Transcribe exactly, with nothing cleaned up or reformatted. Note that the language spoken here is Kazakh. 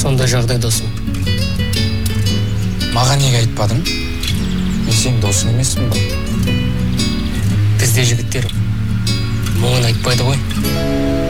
сондай жағдайдасың. Маған неге айтпадың? Мен сенің досың емеспін ба? Бізде жігіттер мұңын айтпайды ғой.